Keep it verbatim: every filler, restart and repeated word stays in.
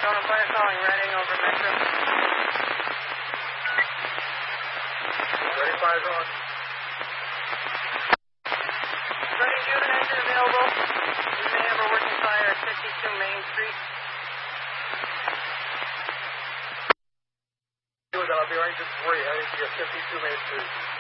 Zone fire calling, Reading over Metro. Ready fire zone. Reading June engine available. We may have a working fire at fifty-two Main Street. I'll be right to three, heading to your fifty-two Main Street.